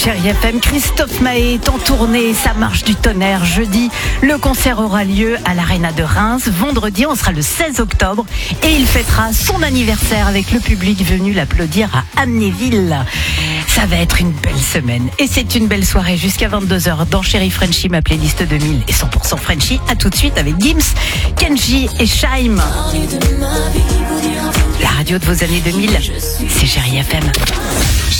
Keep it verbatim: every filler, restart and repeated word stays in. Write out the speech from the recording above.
Chérie F M, Christophe Maé est en tournée, ça marche du tonnerre. Jeudi, le concert aura lieu à l'Arena de Reims. Vendredi, on sera le seize octobre et il fêtera son anniversaire avec le public venu l'applaudir à Amnéville. Ça va être une belle semaine et c'est une belle soirée jusqu'à vingt-deux heures dans Chérie Frenchy, ma playlist deux mille et cent pour cent Frenchy. À tout de suite avec Gims, Kenji et Shaim. La radio de vos années deux mille, c'est Chérie F M.